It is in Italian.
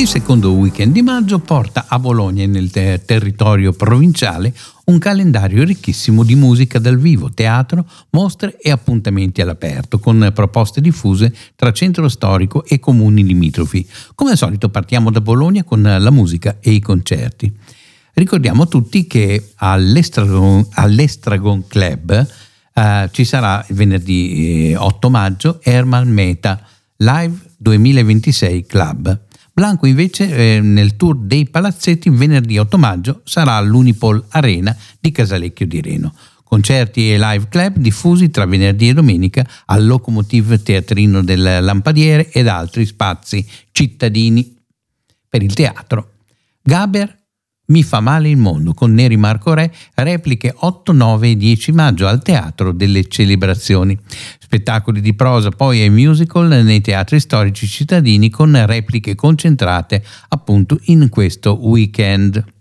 Il secondo weekend di maggio porta a Bologna e nel territorio provinciale un calendario ricchissimo di musica dal vivo, teatro, mostre e appuntamenti all'aperto, con proposte diffuse tra centro storico e comuni limitrofi. Come al solito partiamo da Bologna con la musica e i concerti. Ricordiamo tutti che all'Estragon Club ci sarà il venerdì 8 maggio Herman Meta Live 2026 Club. Blanco invece nel tour dei palazzetti venerdì 8 maggio sarà all'Unipol Arena di Casalecchio di Reno. Concerti e live club diffusi tra venerdì e domenica al Locomotive Teatrino del Lampadiere ed altri spazi cittadini. Per il teatro, Gaber Mi fa male il mondo con Neri Marco Re, repliche 8, 9 e 10 maggio al Teatro delle Celebrazioni. Spettacoli di prosa poi e musical nei teatri storici cittadini con repliche concentrate appunto in questo weekend.